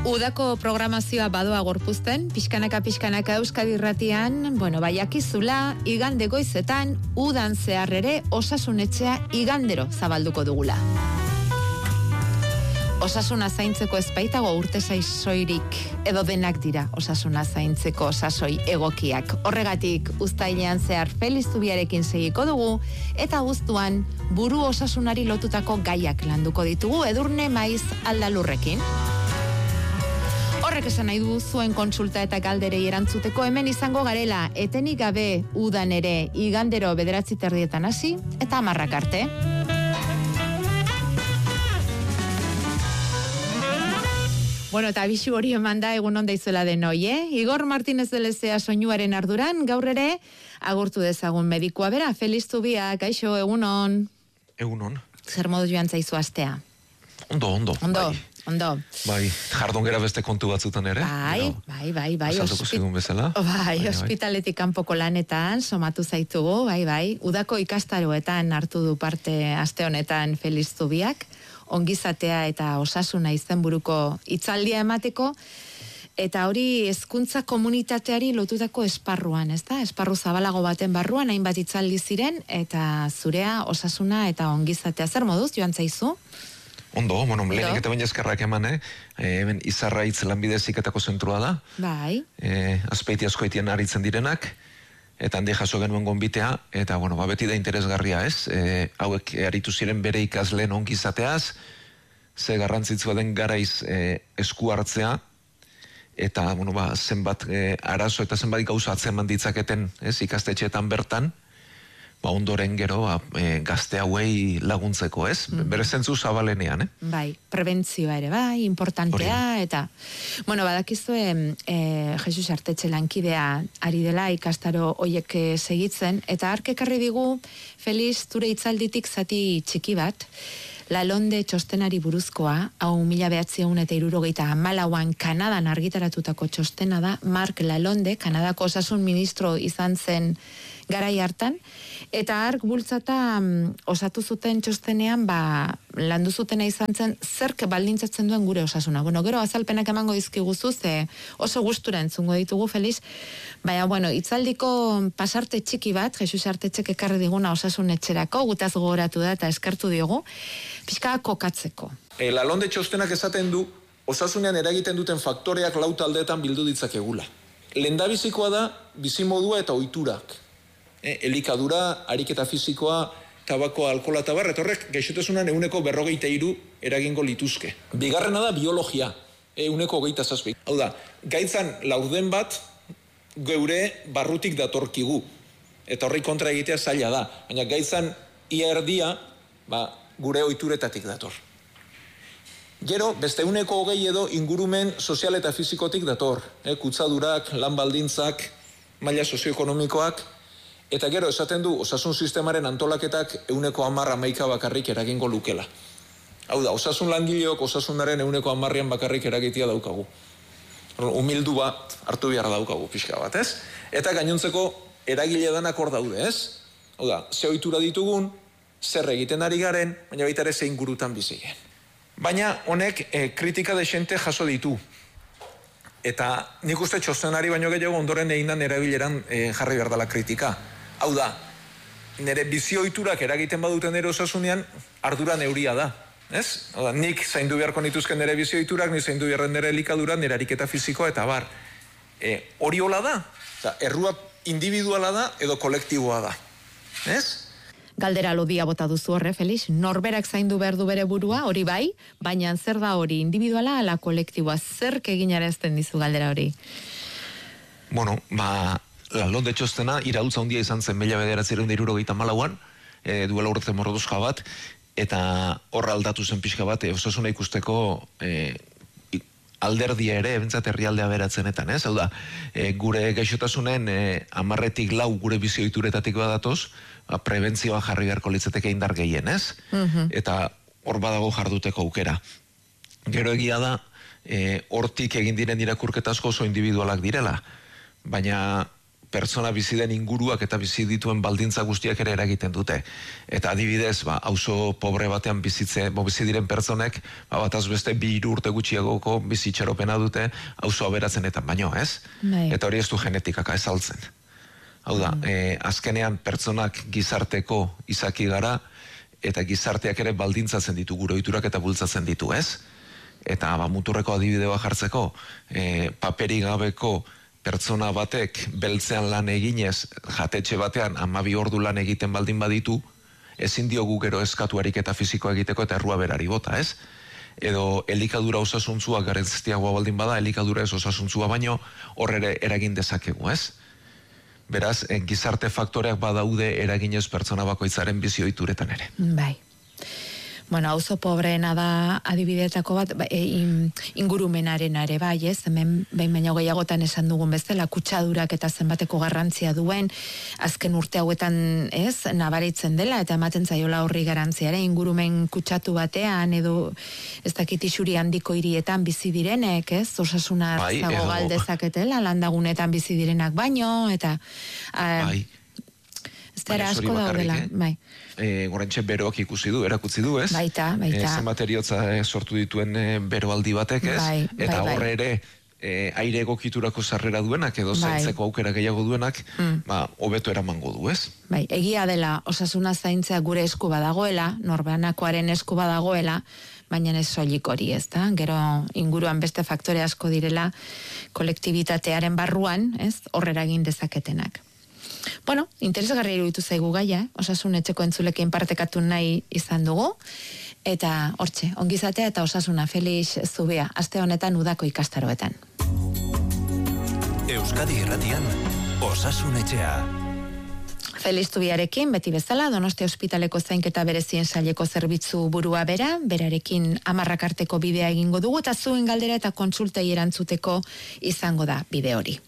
Udako programazioa badoa gorpuzten, pixkanaka Euskadi Irratian, baiakizula, igande goizetan, udan zehar ere osasunetxea igandero zabalduko dugula. Osasuna zaintzeko ezpaitago urte sasoirik, edo denak dira osasuna zaintzeko sasoi egokiak. Horregatik, uztailean zehar Feliz Zubiarekin segiko dugu, eta abuztuan buru osasunari lotutako gaiak landuko ditugu Edurne Maiz Aldalurrekin. Horrek esan nahi du zuen kontsulta eta galderei erantzuteko hemen izango garela, etenik gabe udan ere igandero 9:30 hasi eta 10 arte. Eta abisu hori eman da egun onda izuela denoi, Igor Martínez de Lezea soinuaren arduran, gaur ere agurtu dezagun medikua bera, Feliz Zubia, kaixo, egunon. Egunon. Zer modu joan zaizu astea? Ondo. Ondo. Bai, jardun gera beste kontu batzutan ere. Bai. Azalduko zigun bezala. Bai, ospitaletik kanpoko lanetan, somatu zaitugu, bai. Udako ikastaroetan hartu du parte aste honetan Feliz Zubiak, ongizatea eta osasuna izenburuko hitzaldia emateko, eta hori hezkuntza komunitateari lotutako esparruan, ezta? Esparru zabalago baten barruan, hainbat hitzaldi ziren, eta zurea osasuna eta ongizatea zer moduz joan zaizu? Ondo, lehenik eta baina eskerrak eman, hemen Izarraitz lanbide heziketako zentrua da. Bai. Azpeiti askoitien aritzen direnak, eta handi jaso genuen gonbitea, eta beti da interesgarria, ez? Hauek aritu ziren bere ikasleen ongizateaz, ze garrantzitsua den garaiz esku hartzea, eta zenbat arazo eta zenbat gauza atzeman ditzaketen, ez? Ikastetxeetan bertan, ondoren gero gazte hauei laguntzeko, ez? Bere zentzu zabalenean, Bai, prebentzioa ere, bai, importantea, eta, badakizue, Jesus Artetxe lankidea ari dela ikastaro hoiek segitzen, eta hark ekarri digu, Feliz, zure hitzalditik zati txiki bat, Lalonde txostenari buruzkoa, hau 1974an Kanadan argitaratutako txostena da, Mark Lalonde, Kanadako osasun ministro izan zen garai hartan, eta hark bultzata osatu zuten txostenean, landu zutena izan zen, zerk baldintzatzen duen gure osasuna. Gero azalpenak emango dizkiguzu, ze oso gustura entzungo ditugu, Feliz. Baina, hitzaldiko pasarte txiki bat, Jesus Artetxek ekarri diguna osasun etxerako, gutaz gogoratu da eta eskartu diogu, pixka kokatzeko. Lalonde txostenak esaten du, osasunean eragiten duten faktoreak 4 taldeetan bildu ditzakegula. Lehendabizikoa da, bizimodua eta ohiturak. Elikadura, ariketa fisikoa, tabako, alkohola eta barret, horrek gaixotasunan 43% eragingo lituzke. Bigarrena da biologia, 27%. Hau da, gaitzan laurden bat geure barrutik datorkigu. Eta horri kontra egitea zaila da. Baina gaitzan ia erdia, gure ohituretatik dator. Gero, beste 20% edo ingurumen sozial eta fisikotik dator. Kutsadurak, lan baldintzak, maila sozioekonomikoak. Eta gero, esaten du, osasun sistemaren antolaketak 10% bakarrik eragingo lukela. Hau da, osasun langileok osasunaren 10% bakarrik eragitea daukagu. Humildu bat hartu behar daukagu pixka bat, ez? Eta gainontzeko eragile danak hor daude, ez? Hau da, ze ohitura ditugun, zer egiten ari garen, baina baita ere zein gurutan bizigen. Baina honek kritika desente jaso ditu. Eta nik uste txostenari baino gehiago ondoren egindan erabileran jarri behar dela kritika. Hau da, nire bizio ohiturak eragiten baduten nire osasunean, ardura neuria da. Ez? Hau da, nik zaindu beharko nituzken nire bizio ohiturak, nik zaindu beharren nire elikadura, nire ariketa fisikoa eta bar. Hori hola da? Errua individuala da edo kolektiboa da. Ez? Galdera lodia bota duzu horre, Feliz. Norberak zaindu behar du bere burua, hori bai, baina zer da hori, individuala ala kolektiboa, zerk eginarazten dizu galdera hori? Lalonde txostena iraultza handia izan zen 1974an, duela urte morroduzka bat, eta horra aldatu zen pixka bat, osasuna ikusteko alderdia ere, ebentzat herrialdea beratzenetan, ez? Hau da, gure gaixotasunen 10-4 gure bizio ohituretatik badatoz, prebentzioa jarri beharko litzateke indar gehien, ez? Eta hor badago jarduteko aukera. Gero egia da, hortik egin diren irakurketa asko oso individualak direla, baina pertsona bizi den inguruak eta bizi dituen baldintza guztiak ere eragiten dute. Eta adibidez, auzo pobre batean bizi diren pertsonek, bataz beste 2 urte gutxiagoko bizitxaropena dute auzo aberatzenetan baino, ez? Eta hori ez du genetikaka ezaltzen. Hau da, azkenean pertsonak gizarteko izaki gara, eta gizarteak ere baldintzatzen ditu, gure ohiturak eta bultzatzen ditu, ez? Eta muturreko adibidea jartzeko, paperi gabeko pertsona batek beltzean lan eginez, jatetxe batean 12 ordu lan egiten baldin baditu, ezin diogu gero eskatu ariketa fisikoa egiteko eta errua berari bota, ez? Edo elikadura osasuntzua garrantzitiagoa baldin bada, elikadura ez osasuntzua baino horre eragin dezakegu, ez? Beraz, gizarte faktoreak badaude eraginez pertsona bakoitzaren bizi ohituretan ere. Bai. Bueno, auzo pobreena da adibidetako bat, ingurumenaren ere bai, ez? Hemen behin baino gehiagotan esan dugun bezala, kutsadurak eta zenbateko garrantzia duen, azken urte hauetan, ez, nabaritzen dela, eta ematen zaiola horri garrantziare, ingurumen kutsatu batean, edo ez dakit isuri handiko hirietan bizi direnek, ez? Osasuna zago galdezaketela, landagunetan bizi direnak baino, eta... Ez dara asko daudela, bai. Gorentxe beroak erakutsi du, ez? Baita. Zenbat eriotza sortu dituen beroaldi batek, ez? Eta horre ere, aire egokiturako sarrera duenak, edo zaintzeko aukera gehiago duenak, hobeto eramango du, ez? Bai, egia dela, osasuna zaintzea gure esku badagoela, norbanakoaren esku badagoela, baina ez soilik hori, ez da? Gero inguruan beste faktore asko direla, kolektibitatearen barruan, ez? Horrera egin dezaketenak. Bueno, interesgarri iruditu zaigu gaia, osasun etxeko entzulekin partekatu nahi izan dugu, eta hortxe, ongizatea eta osasuna, Felix Zubia, aste honetan udako ikastaroetan. Euskadi Irratian, Osasun Etxea. Felix Zubiarekin, beti bezala, Donostia Ospitaleko zainketa berezien saileko zerbitzu burua berarekin 10 arteko bidea egingo dugu, eta zuen galdera eta kontsultei erantzuteko izango da bide hori.